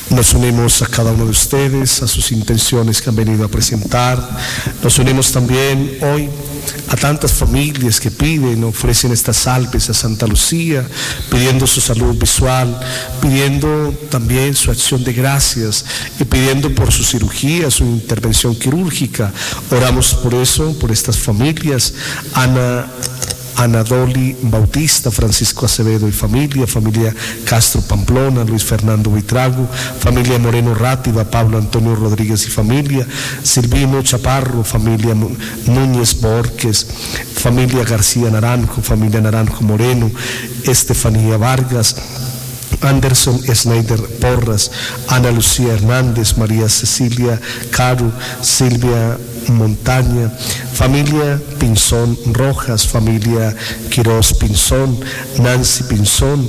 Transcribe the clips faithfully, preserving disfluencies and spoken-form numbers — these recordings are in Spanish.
Nos unimos a cada uno de ustedes, a sus intenciones que han venido a presentar. Nos unimos también hoy a tantas familias que piden, ofrecen estas salves a Santa Lucía, pidiendo su salud visual, pidiendo también su acción de gracias y pidiendo por su cirugía, su intervención quirúrgica. Oramos por eso, por estas familias. Ana Anadoli Bautista, Francisco Acevedo y familia, familia Castro Pamplona, Luis Fernando Buitrago, familia Moreno Rátiva, Pablo Antonio Rodríguez y familia, Silvino Chaparro, familia Núñez Borges, familia García Naranjo, familia Naranjo Moreno, Estefanía Vargas, Anderson Schneider Porras, Ana Lucía Hernández, María Cecilia Caro, Silvia Montaña, familia Pinzón Rojas, familia Quirós Pinzón, Nancy Pinzón,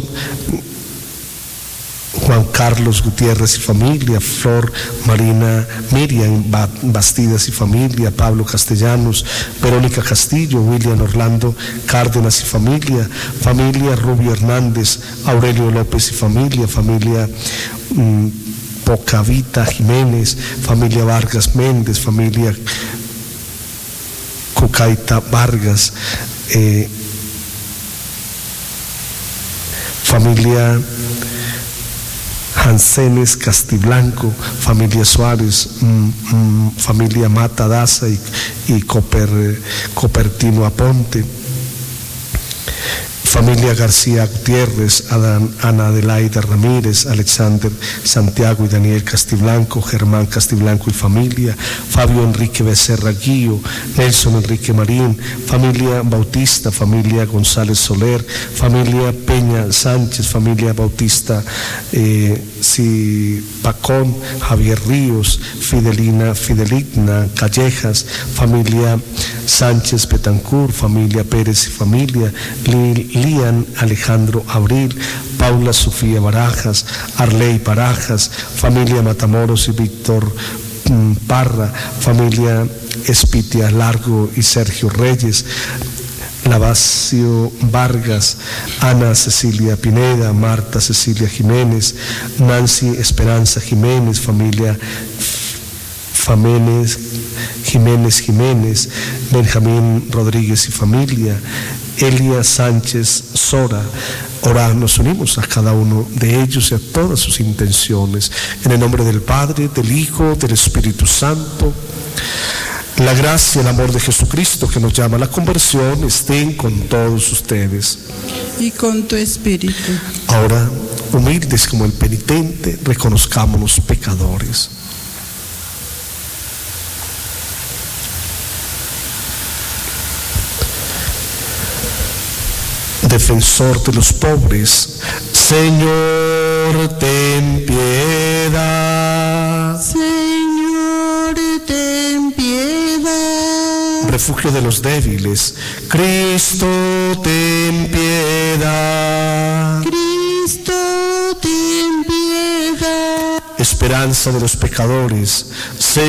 Juan Carlos Gutiérrez y familia, Flor Marina Miriam Bastidas y familia, Pablo Castellanos, Verónica Castillo, William Orlando Cárdenas y familia, familia Rubio Hernández, Aurelio López y familia, familia mmm, Pocavita Jiménez, familia Vargas Méndez, familia Cucaita Vargas, eh, familia Hansenes Castiblanco, familia Suárez, mm, mm, familia Mata Daza y, y Coper, eh, Copertino Aponte, familia García Gutiérrez, Adán, Ana Adelaida Ramírez, Alexander Santiago y Daniel Castiblanco, Germán Castiblanco y familia, Fabio Enrique Becerra Guío, Nelson Enrique Marín, familia Bautista, familia González Soler, familia Peña Sánchez, familia Bautista eh, Pacón, Javier Ríos, Fidelina Fidelina Callejas, familia Sánchez Betancourt, familia Pérez y familia, Lil Lian Alejandro Abril, Paula Sofía Barajas, Arley Barajas, familia Matamoros y Víctor mm, Parra, familia Espitia Largo y Sergio Reyes, Lavacio Vargas, Ana Cecilia Pineda, Marta Cecilia Jiménez, Nancy Esperanza Jiménez, familia Jiménez Jiménez Jiménez, Benjamín Rodríguez y familia, Elia Sánchez Sora. Ahora nos unimos a cada uno de ellos y a todas sus intenciones. En el nombre del Padre, del Hijo, del Espíritu Santo. La gracia y el amor de Jesucristo que nos llama a la conversión estén con todos ustedes. Y con tu espíritu. Ahora, humildes como el penitente, reconozcámonos pecadores. Defensor de los pobres, Señor, ten piedad. Señor, ten piedad. Refugio de los débiles, Cristo, ten piedad. Cristo, ten piedad. Esperanza de los pecadores, Señor,